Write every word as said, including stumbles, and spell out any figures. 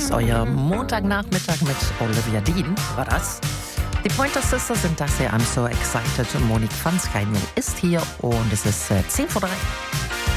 Mix, euer Montagnachmittag mit Olivia Dean war das. Die Pointer Sisters sind das hier. I'm so excited. Monique van Schijnen ist hier und es ist äh, zehn vor drei.